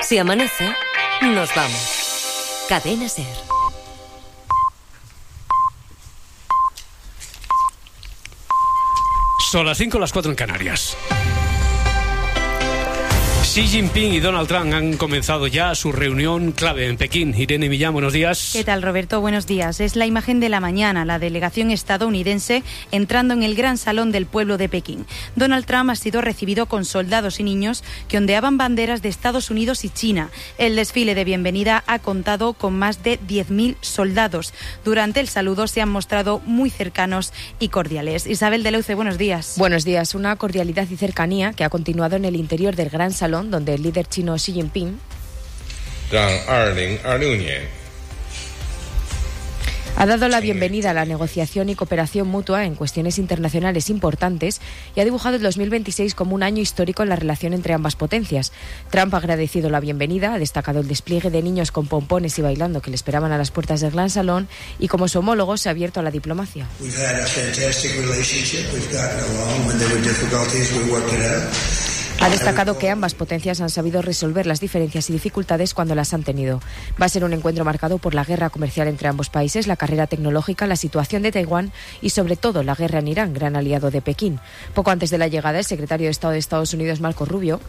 Si amanece, nos vamos. Cadena SER. Son las 5, las 4 en Canarias. Xi Jinping y Donald Trump han comenzado ya su reunión clave en Pekín. Irene Millán, buenos días. ¿Qué tal, Roberto? Buenos días. Es la imagen de la mañana, la delegación estadounidense entrando en el gran salón del pueblo de Pekín. Donald Trump ha sido recibido con soldados y niños que ondeaban banderas de Estados Unidos y China. El desfile de bienvenida ha contado con más de 10.000 soldados. Durante el saludo se han mostrado muy cercanos y cordiales. Isabel de Leuce, buenos días. Buenos días. Una cordialidad y cercanía que ha continuado en el interior del gran salón, donde el líder chino Xi Jinping ha dado la bienvenida a la negociación y cooperación mutua en cuestiones internacionales importantes y ha dibujado el 2026 como un año histórico en la relación entre ambas potencias. Trump ha agradecido la bienvenida, ha destacado el despliegue de niños con pompones y bailando que le esperaban a las puertas del gran salón y, como su homólogo, se ha abierto a la diplomacia. Ha destacado que ambas potencias han sabido resolver las diferencias y dificultades cuando las han tenido. Va a ser un encuentro marcado por la guerra comercial entre ambos países, la carrera tecnológica, la situación de Taiwán y, sobre todo, la guerra en Irán, gran aliado de Pekín. Poco antes de la llegada, el secretario de Estado de Estados Unidos, Marco Rubio,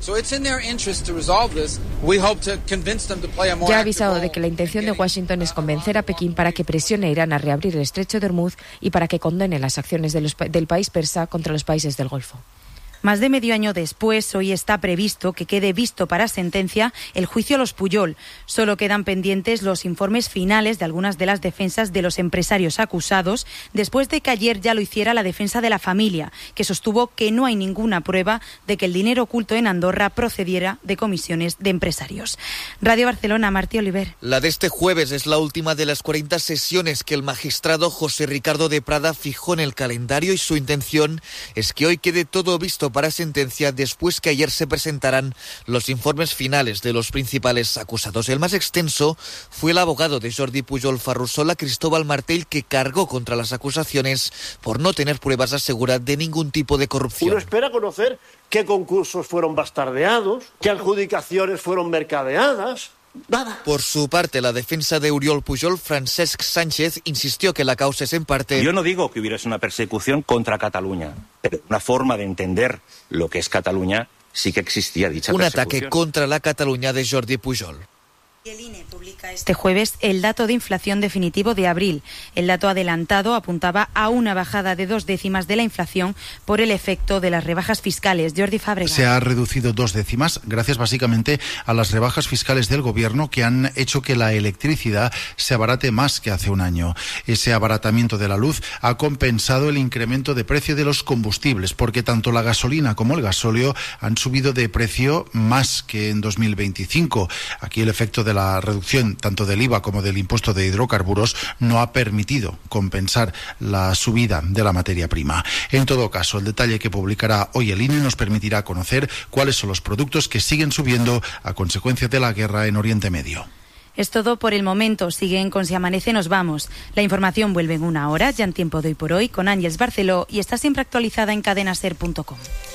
ya ha avisado de que la intención de Washington es convencer a Pekín para que presione a Irán a reabrir el estrecho de Hormuz y para que condene las acciones del país persa contra los países del Golfo. Más de medio año después, hoy está previsto que quede visto para sentencia el juicio a los Pujol. Solo quedan pendientes los informes finales de algunas de las defensas de los empresarios acusados, después de que ayer ya lo hiciera la defensa de la familia, que sostuvo que no hay ninguna prueba de que el dinero oculto en Andorra procediera de comisiones de empresarios. Radio Barcelona, Martí Oliver. La de este jueves es la última de las 40 sesiones que el magistrado José Ricardo de Prada fijó en el calendario, y su intención es que hoy quede todo visto para sentencia después que ayer se presentaran los informes finales de los principales acusados. El más extenso fue el abogado de Jordi Pujol Ferrusola, Cristóbal Martell, que cargó contra las acusaciones por no tener pruebas, asegura, de ningún tipo de corrupción. Uno espera conocer qué concursos fueron bastardeados, qué adjudicaciones fueron mercadeadas. Nada. Por su parte, la defensa de Oriol Pujol, Francesc Sánchez, insistió que la causa es en parte... Yo no digo que hubiese una persecución contra Cataluña, pero una forma de entender lo que es Cataluña sí que existía dicha persecución. Un ataque contra la Cataluña de Jordi Pujol. El INE publica este jueves el dato de inflación definitivo de abril. El dato adelantado apuntaba a una bajada de 2 décimas de la inflación por el efecto de las rebajas fiscales. Jordi Fábregas. Se ha reducido 2 décimas gracias básicamente a las rebajas fiscales del Gobierno, que han hecho que la electricidad se abarate más que hace un año. Ese abaratamiento de la luz ha compensado el incremento de precio de los combustibles, porque tanto la gasolina como el gasóleo han subido de precio más que en 2025. Aquí el efecto de la reducción tanto del IVA como del impuesto de hidrocarburos no ha permitido compensar la subida de la materia prima. En todo caso, el detalle que publicará hoy el INE nos permitirá conocer cuáles son los productos que siguen subiendo a consecuencia de la guerra en Oriente Medio. Es todo por el momento. Siguen con Si Amanece, nos vamos. La información vuelve en una hora, ya en Tiempo de Hoy por Hoy, con Ángeles Barceló, y está siempre actualizada en cadenaser.com.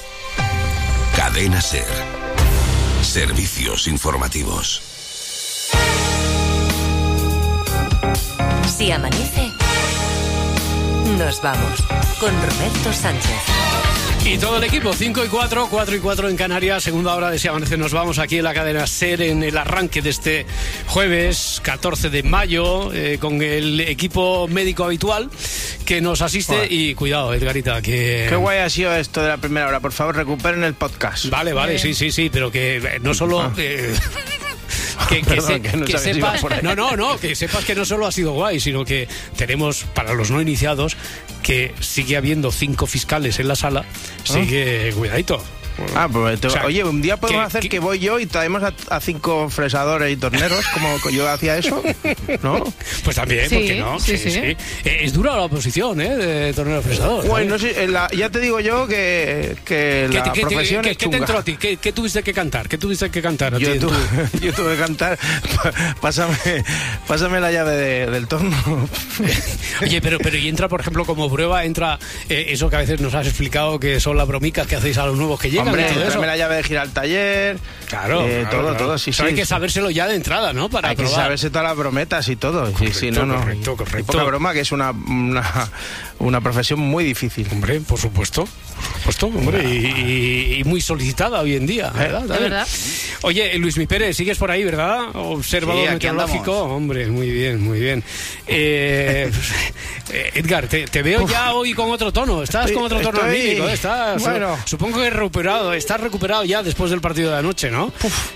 Cadena SER. Servicios informativos. Si amanece, nos vamos con Roberto Sánchez. Y todo el equipo, 5 y 4, 4 y 4 en Canarias, segunda hora de Si Amanece. Nos vamos aquí en la cadena SER en el arranque de este jueves 14 de mayo con el equipo médico habitual que nos asiste. Bueno. Y cuidado, Edgarita, que... Qué guay ha sido esto de la primera hora. Por favor, recuperen el podcast. Vale, sí, pero que no solo... Que sepas que no solo ha sido guay, sino que tenemos, para los no iniciados, que sigue habiendo 5 fiscales en la sala. Sigue, cuidadito. Pues oye, un día podemos hacer que voy yo y traemos a 5 fresadores y torneros, como yo hacía eso, ¿no? Pues también, ¿por qué no? Sí. Es dura la oposición, de tornero fresador. Bueno, sí, ya te digo yo que la profesión es chunga. ¿Qué te entró a ti? ¿Qué tuviste que cantar? Yo tuve que cantar. Pásame la llave del torno. Oye, pero y entra, por ejemplo, como prueba, eso que a veces nos has explicado, que son las bromicas que hacéis a los nuevos que llegan. Hombre, tráeme la llave de girar al taller, Claro, todo, sí. Hay que sabérselo ya de entrada, ¿no? Para hay probar. que saberse todas las brometas y todo. Correcto. Y poca broma, que es una profesión muy difícil. Hombre, por supuesto, hombre, y muy solicitada hoy en día, ¿verdad? Es verdad. Oye, Luis Mi Pérez, sigues por ahí, ¿verdad? Observador meteorológico. Hombre, muy bien. Edgar, te veo ya hoy con otro tono. Estás con otro tono anímico. Supongo que estás recuperado ya después del partido de anoche, ¿no?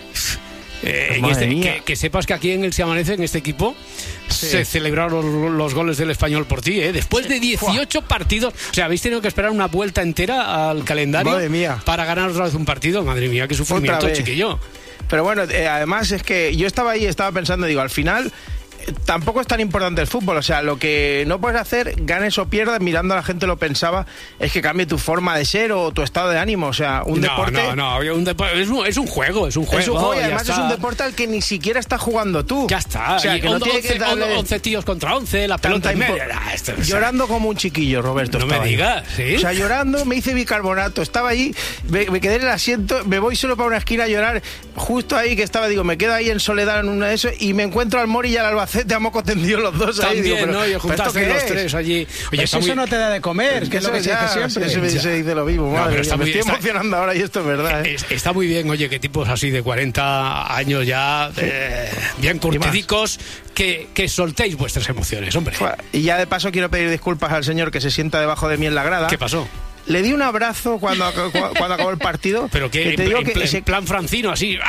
Que sepas que aquí en el Se Amanece, en este equipo, se celebraron los goles del Español por ti, después de 18 partidos. O sea, habéis tenido que esperar una vuelta entera al calendario para ganar otra vez un partido. Madre mía, qué sufrimiento, chiquillo. Pero bueno, además es que yo estaba pensando, digo, al final tampoco es tan importante el fútbol. O sea, lo que no puedes hacer, ganes o pierdas, mirando a la gente lo pensaba, es que cambie tu forma de ser o tu estado de ánimo. O sea, deporte... es un juego. Es un juego y además es un deporte al que ni siquiera estás jugando tú. Ya está. O sea, que no tiene que darle 11 tíos contra 11, la pelota y media. Llorando como un chiquillo, Roberto. No me digas, ¿sí? O sea, llorando, me hice bicarbonato. Estaba ahí, me quedé en el asiento, me voy solo para una esquina a llorar. Justo ahí que estaba, digo, me quedo ahí en soledad en una de eso y me encuentro al Mori y al Albacete a moco tendido los dos. También, ahí. Digo, ¿no? Y juntaste los tres allí. Oye, eso no te da de comer, que es lo que se dice siempre. Se dice lo mismo, madre mía. Me estoy emocionando ahora y esto es verdad. Está muy bien, oye, que tipos así de 40 años ya, bien curtidicos, que soltéis vuestras emociones, hombre. Y ya de paso quiero pedir disculpas al señor que se sienta debajo de mí en la grada. ¿Qué pasó? Le di un abrazo cuando acabó el partido. Pero que en plan Francino, así.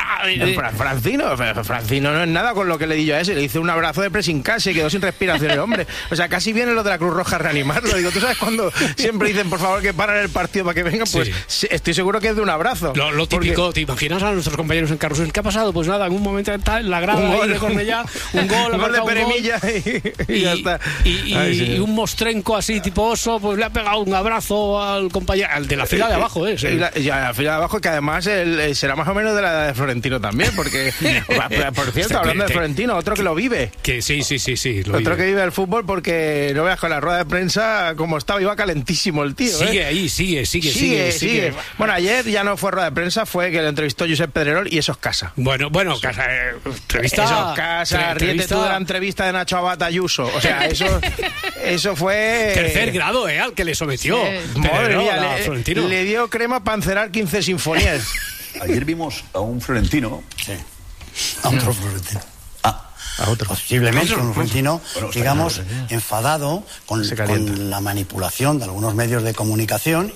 Francino no es nada con lo que le di yo a ese. Le hice un abrazo de pressing casi, quedó sin respiración el hombre. O sea, casi viene lo de la Cruz Roja a reanimarlo. Digo, ¿tú sabes cuando siempre dicen, por favor, que paran el partido para que vengan? Pues sí. Estoy seguro que es de un abrazo. Lo típico, porque... ¿te imaginas a nuestros compañeros en carrusel? ¿Qué ha pasado? Pues nada, en un momento está en la grada de Cornellá, un gol de Peremilla y ya está. Y un mostrenco así, tipo oso, pues le ha pegado un abrazo al compañero, al de la fila de abajo, la fila de abajo, que además será más o menos de la edad de Florentino también, porque por cierto, hablando de Florentino, otro que lo vive. Que sí. Otro que vive el fútbol, porque no veas con la rueda de prensa como estaba, iba calentísimo el tío. Sigue ahí, sigue. Bueno, ayer ya no fue rueda de prensa, fue que le entrevistó Josep Pedrerol y eso es casa. Bueno, casa, entrevista. Eso es casa, ríete tú de la entrevista de Nacho Abad Ayuso. O sea, eso fue... Tercer grado, al que le sometió. Sí. Madre mía, le dio crema para encerar 15 sinfonías. Ayer vimos a un florentino. Sí. A otro florentino. A otro. Posiblemente un florentino, digamos, enfadado con la manipulación de algunos medios de comunicación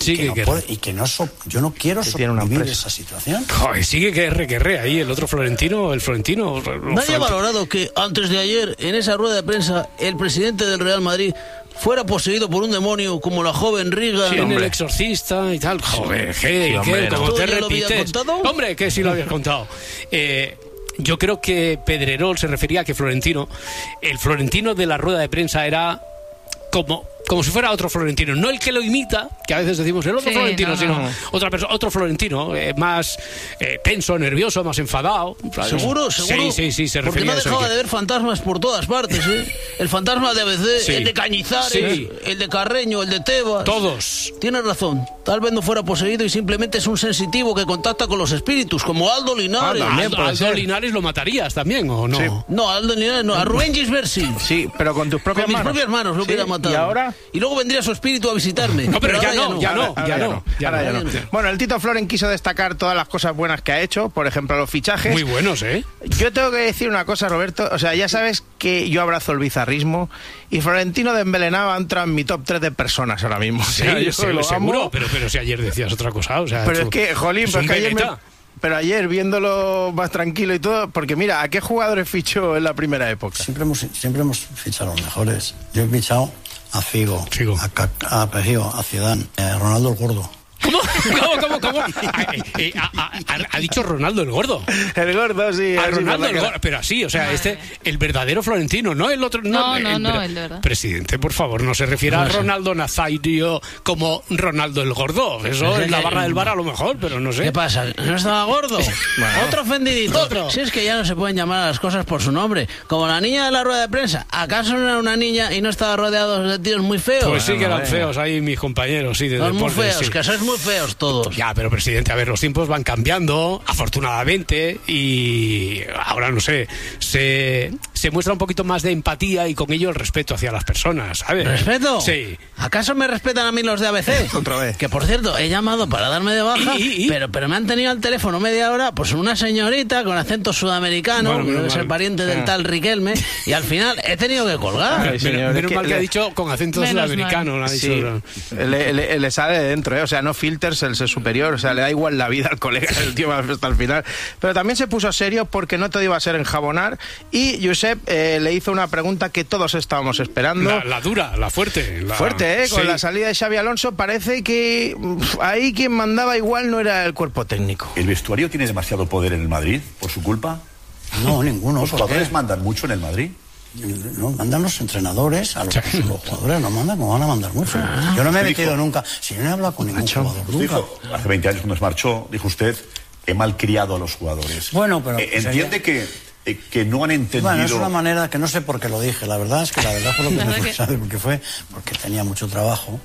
yo no quiero sobrevivir esa situación. Joder, sigue que re ahí el otro Florentino, Nadie ha valorado que antes de ayer, en esa rueda de prensa, el presidente del Real Madrid fuera poseído por un demonio como la joven Riga. Sí, en El Exorcista y tal. Joder, ¿cómo te repites? Hombre, que sí lo habías contado. Yo creo que Pedrerol se refería a que el Florentino de la rueda de prensa era como si fuera otro Florentino, no el que lo imita, que a veces decimos el otro Florentino, sino otra persona, otro Florentino, más tenso, nervioso, más enfadado. ¿Seguro? Sí, se refería. Porque no dejaba de ver fantasmas por todas partes, El fantasma de ABC, el de Cañizares, el de Carreño, el de Tebas. Todos. Tienes razón, tal vez no fuera poseído y simplemente es un sensitivo que contacta con los espíritus, como Aldo Linares. Aldo Linares lo matarías también, ¿o no? Sí. No, Aldo Linares no, a Rubén Gisbersi. Sí, pero con tus propias manos. Con mis propias manos lo hubiera matado. ¿Y ahora? Y luego vendría su espíritu a visitarme. No, pero ya no. Bueno, el Tito Floren quiso destacar todas las cosas buenas que ha hecho, por ejemplo, los fichajes. Muy buenos, Yo tengo que decir una cosa, Roberto, o sea, ya sabes que yo abrazo el bizarrismo y Florentino de Embelená entra en mi top 3 de personas ahora mismo. Sí, seguro, pero si ayer decías otra cosa, o sea... Pero es que, jolín, pues que ayer Pero ayer, viendo más tranquilo y todo, porque mira, ¿a qué jugadores fichó en la primera época? Siempre hemos fichado a los mejores. Yo he fichado a Figo. A Zidane, a Ronaldo el Gordo. ¿Cómo? Ha dicho Ronaldo el Gordo. El Gordo, sí. A Ronaldo el Gordo, pero así, o sea, el verdadero Florentino, no el otro. No, el de verdad. Presidente, por favor, no se refiere a Ronaldo Nazario como Ronaldo el Gordo. Eso es la barra del bar a lo mejor, pero no sé. ¿Qué pasa? ¿No estaba gordo? Otro ofendidito. Otro. Si es que ya no se pueden llamar a las cosas por su nombre. Como la niña de la rueda de prensa. ¿Acaso no era una niña y no estaba rodeado de tíos muy feos? Pues sí que eran feos ahí mis compañeros, sí, de deporte. Muy feos, que sois muy muy feos todos. Ya, pero presidente, a ver, los tiempos van cambiando, afortunadamente, y ahora, no sé, se muestra un poquito más de empatía y con ello el respeto hacia las personas, ¿sabes? ¿Respeto? Sí. ¿Acaso me respetan a mí los de ABC? Otra vez. Que, por cierto, he llamado para darme de baja, pero me han tenido al teléfono media hora, pues una señorita con acento sudamericano, que debe ser pariente del tal Riquelme, y al final he tenido que colgar. Ay, menos mal que ha dicho con acento sudamericano. No ha dicho, sí. Le sale de dentro, o sea, no filters el ser superior, o sea, le da igual la vida al colega, el tío hasta el final. Pero también se puso serio porque no todo iba a ser enjabonar, y Josep le hizo una pregunta que todos estábamos esperando. La dura, la fuerte. Fuerte, Sí. Con la salida de Xabi Alonso parece que ahí quien mandaba igual no era el cuerpo técnico. ¿El vestuario tiene demasiado poder en el Madrid por su culpa? No, ninguno. ¿Los jugadores mandan mucho en el Madrid? No, mandan los entrenadores, a los jugadores no mandan, como van a mandar mucho. Yo no me he metido nunca, si yo no he hablado con ningún jugador nunca. Dijo, hace 20 años cuando se marchó, dijo usted, he malcriado a los jugadores. Bueno, pero... ¿Entiende que no han entendido? Bueno, es una manera que no sé por qué lo dije, la verdad es que fue lo que me sabe porque fue, porque tenía mucho trabajo.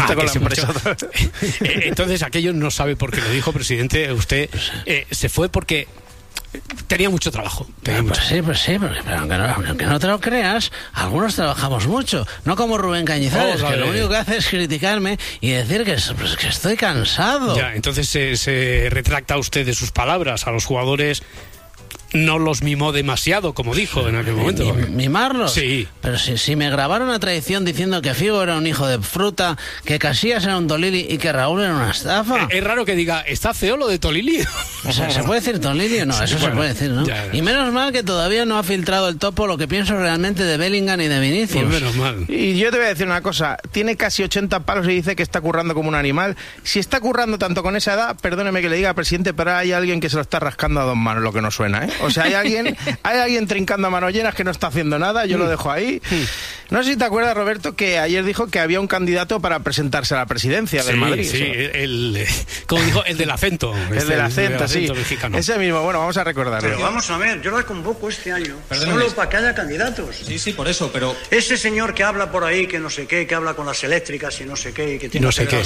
Entonces aquello no sabe por qué lo dijo, presidente. Usted se fue porque tenía mucho trabajo. Pues sí, pero aunque no te lo creas, algunos trabajamos mucho. No como Rubén Cañizares, que lo único que hace es criticarme y decir que estoy cansado. Ya, entonces se retracta usted de sus palabras. A los jugadores no los mimó demasiado, como dijo en aquel momento. ¿Mimarlos? Sí. Pero si me grabaron a traición diciendo que Figo era un hijo de fruta, que Casillas era un Tolili y que Raúl era una estafa. Es raro que diga, ¿está feo lo de Tolili? O sea, ¿se puede decir Tolili o no? Eso se puede decir, ¿no? Ya. Y menos mal que todavía no ha filtrado el topo lo que pienso realmente de Bellingham y de Vinicius. Pues menos mal. Y yo te voy a decir una cosa, tiene casi 80 palos y dice que está currando como un animal. Si está currando tanto con esa edad, perdóneme que le diga, presidente, pero hay alguien que se lo está rascando a dos manos, lo que no suena, ¿eh? O sea, hay alguien trincando a manos llenas que no está haciendo nada, yo lo dejo ahí. No sé si te acuerdas, Roberto, que ayer dijo que había un candidato para presentarse a la presidencia del Madrid. Sí, como dijo, el del acento. El del acento, sí. Mexicano. Ese mismo, bueno, vamos a recordarlo. Pero vamos a ver, yo la convoco este año, solo para que haya candidatos. Sí, por eso, pero... Ese señor que habla por ahí, que no sé qué, que habla con las eléctricas y no sé qué, que tiene no sé qué.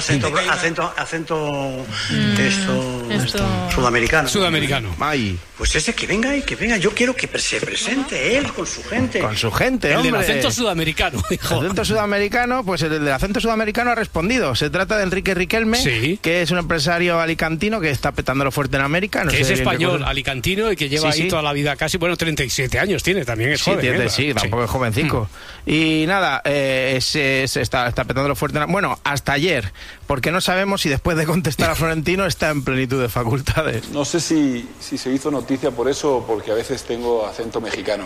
acento sudamericano. Sudamericano. Ay. Pues ese que venga, yo quiero que se presente él con su gente. Con su gente, hombre. El del acento sudamericano, hijo. El acento sudamericano, pues el del acento sudamericano ha respondido. Se trata de Enrique Riquelme, que es un empresario alicantino que está petándolo fuerte en América. Que es español, alicantino, y que lleva ahí toda la vida casi, 37 años tiene, también es joven. Tampoco es jovencico. Y nada, está petándolo fuerte. Bueno, hasta ayer, porque no sabemos si después de contestar a Florentino está en plenitud de facultades. No sé si se hizo noticia por eso o porque a veces tengo acento mexicano.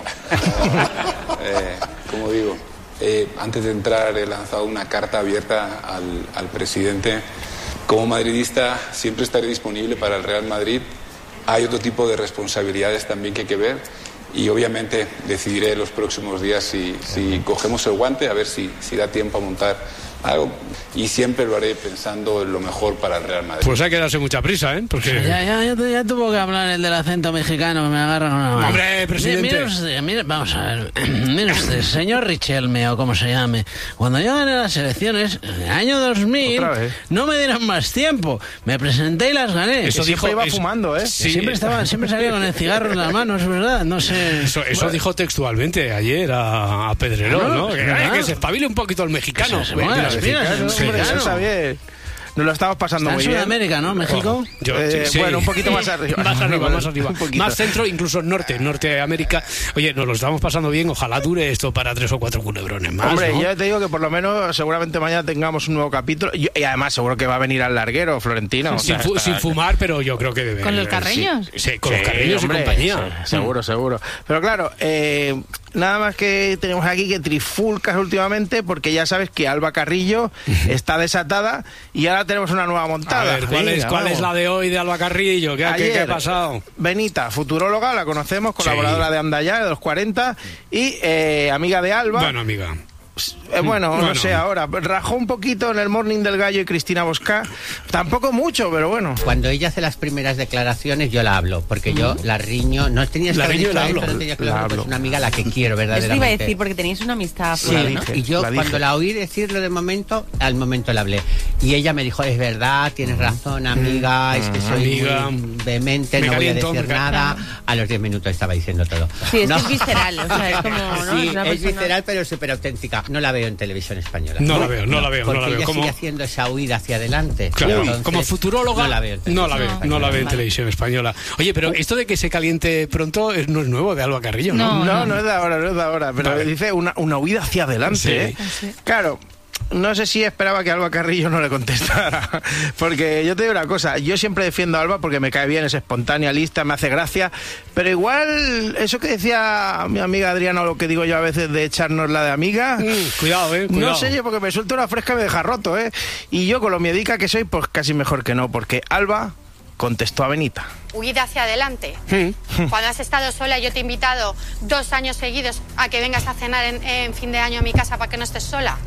Como digo, antes de entrar he lanzado una carta abierta al presidente. Como madridista siempre estaré disponible para el Real Madrid. Hay otro tipo de responsabilidades también que hay que ver y obviamente decidiré en los próximos días si cogemos el guante, a ver si da tiempo a montar algo, y siempre lo haré pensando en lo mejor para el Real Madrid. Pues hay que darse mucha prisa, ¿eh? Porque... Ya tuvo que hablar el del acento mexicano, me agarra con una mano. ¡Hombre, presidente! Mire, vamos a ver, mire usted, señor Richelme, o como se llame, cuando yo gané las elecciones, en el año 2000, no me dieron más tiempo, me presenté y las gané. Eso dijo, iba fumando, ¿eh? Sí. Siempre salía con el cigarro en las manos, es verdad, no sé... Eso dijo textualmente ayer a Pedrerol, ¿no? Que se espabile un poquito el mexicano. Eso está bien. Nos lo estamos pasando muy bien. Sudamérica, ¿no? ¿México? Bueno, un poquito más arriba. Más arriba. Más centro, incluso Norteamérica. Oye, nos lo estamos pasando bien. Ojalá dure esto para 3 o 4 culebrones más. Hombre, ¿no? yo te digo que por lo menos seguramente mañana tengamos un nuevo capítulo. Y además seguro que va a venir al larguero, Florentino. Sin fumar, pero yo creo que debe. ¿Con los carreños? Sí, con los carreños y compañía. Seguro. Pero claro, nada más que tenemos aquí que trifulcas últimamente, porque ya sabes que Alba Carrillo está desatada y ahora tenemos una nueva montada. A ver, ¿cuál es la de hoy de Alba Carrillo? ¿Qué ha pasado? Benita, futuróloga, la conocemos, colaboradora de Andayá, de los 40, y amiga de Alba. Bueno, amiga. No sé ahora. Rajó un poquito en el Morning del Gallo y Cristina Boscá. Tampoco mucho, pero bueno. Cuando ella hace las primeras declaraciones, yo la hablo, porque yo la riño. No tenías que haber dicho esto, no tenías que hablar, es una amiga a la que quiero, verdaderamente. Eso te iba a decir, porque tenéis una amistad. Sí, ¿no? Y yo cuando la oí decirlo al momento la hablé. Y ella me dijo, es verdad, tienes razón, amiga, es que soy muy vehemente, no voy a decir nada. A los 10 minutos estaba diciendo todo. Sí, es visceral, o sea, es como... Sí, es visceral, pero súper auténtica. No la veo en televisión española. No la veo. Porque ella sigue haciendo esa huida hacia adelante. Claro, entonces, como futuróloga no la veo en televisión española. Oye, pero esto de que se caliente pronto no es nuevo de Alba Carrillo, ¿no? No es de ahora, pero dice una huida hacia adelante, sí. Claro. No sé si esperaba que Alba Carrillo no le contestara, porque yo te digo una cosa, yo siempre defiendo a Alba porque me cae bien, es espontánea, lista, me hace gracia, pero igual eso que decía mi amiga Adriana, o lo que digo yo a veces de echarnos la de amiga, cuidado. No sé yo, porque me suelto una fresca y me deja roto, y yo con lo miedica que soy, pues casi mejor que no, porque Alba contestó a Benita. Huida hacia adelante. Cuando has estado sola, yo te he invitado 2 años seguidos a que vengas a cenar en fin de año a mi casa para que no estés sola.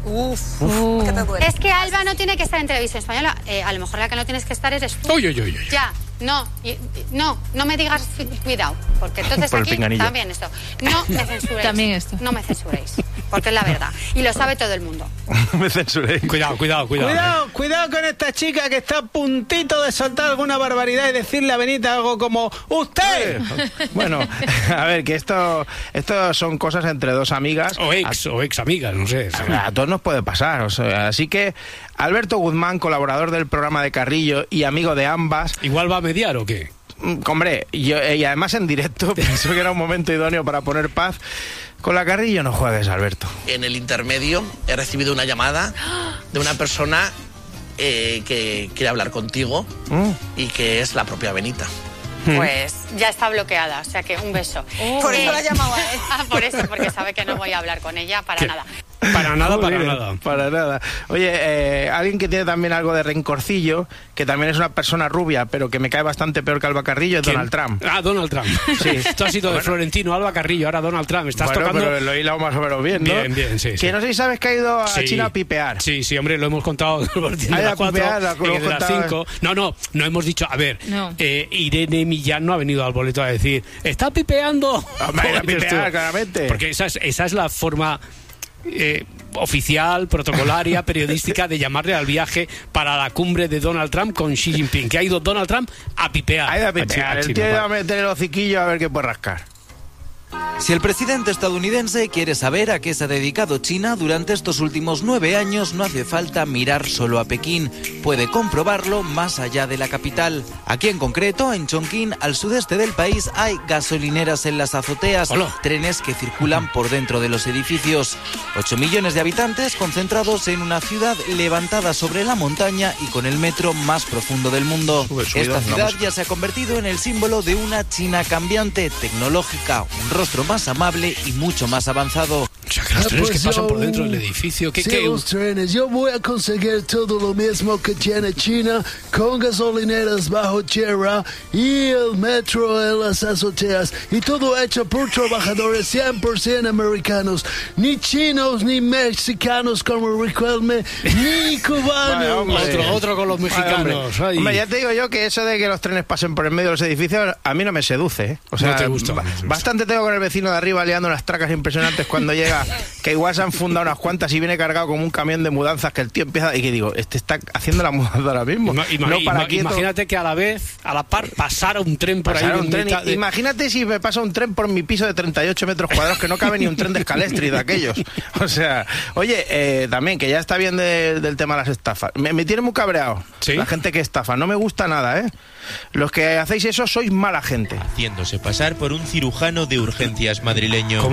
Es que Alba no tiene que estar en televisión española. A lo mejor la que no tienes que estar eres tú. Uy. Ya, no me digas cuidado, porque entonces aquí también esto. No me censuréis. También esto. No me censuréis, porque es la verdad. Y lo sabe todo el mundo. Me censuréis. Cuidado. Cuidado con esta chica que está a puntito de soltar alguna barbaridad y decirle a Benita algo como ¡usted! Bueno, a ver, que esto son cosas entre dos amigas. O ex amigas, no sé. A todos nos puede pasar, o sea, así que Alberto Guzmán, colaborador del programa de Carrillo y amigo de ambas... ¿Igual va a mediar o qué? Hombre, y además en directo pensó que era un momento idóneo para poner paz. Con la Carrillo no juegues, Alberto. En el intermedio he recibido una llamada de una persona que quiere hablar contigo y que es la propia Benita. Pues ya está bloqueada, o sea que un beso. Por eso la llamaba a él. Por eso, porque sabe que no voy a hablar con ella para nada. Para nada. Oye, alguien que tiene también algo de rencorcillo, que también es una persona rubia, pero que me cae bastante peor que Alba Carrillo, es Donald Trump. Donald Trump. Sí. Esto ha sido de Florentino, Alba Carrillo, ahora Donald Trump. Estás tocando... pero lo he hilado más o menos bien, ¿no? Bien, sí. Que no sé si sabes que ha ido a China a pipear. Sí, hombre, lo hemos contado en las 4, en las 5. No hemos dicho, a ver, Irene Millán no ha venido al boleto a decir, está pipeando. Hombre, a pipear, claramente. Porque esa es la forma... oficial, protocolaria, periodística de llamarle al viaje para la cumbre de Donald Trump con Xi Jinping, que ha ido Donald Trump a pipear. El tío va a meter el hociquillo a ver qué puede rascar. Si el presidente estadounidense quiere saber a qué se ha dedicado China durante estos últimos 9 años, no hace falta mirar solo a Pekín. Puede comprobarlo más allá de la capital. Aquí en concreto, en Chongqing, al sudeste del país, hay gasolineras en las azoteas, trenes que circulan por dentro de los edificios. 8 millones de habitantes concentrados en una ciudad levantada sobre la montaña y con el metro más profundo del mundo. Esta ciudad ya se ha convertido en el símbolo de una China cambiante, tecnológica, un rostro más amable y mucho más avanzado. O sea, que los trenes que pasan por dentro del edificio... los trenes. Yo voy a conseguir todo lo mismo que tiene China, con gasolineras bajo tierra y el metro en las azoteas. Y todo hecho por trabajadores 100% americanos. Ni chinos, ni mexicanos como Riquelme, ni cubanos. Otro con los mexicanos. Hombre, ya te digo yo que eso de que los trenes pasen por el medio de los edificios a mí no me seduce. O sea, no te gusta. Bastante tengo con el vecino de arriba liando unas tracas impresionantes cuando llega, que igual se han fundado unas cuantas y viene cargado como un camión de mudanzas, que el tío empieza y que digo, está haciendo la mudanza ahora mismo. Imagínate que a la par pasara un tren por ahí. Imagínate si me pasa un tren por mi piso de 38 metros cuadrados, que no cabe ni un tren de Scalestri de aquellos. O sea, oye, también que ya está bien del tema de las estafas. Me tiene muy cabreado la gente que estafa. No me gusta nada, ¿eh? Los que hacéis eso sois mala gente. Haciéndose pasar por un cirujano de urgencias madrileño.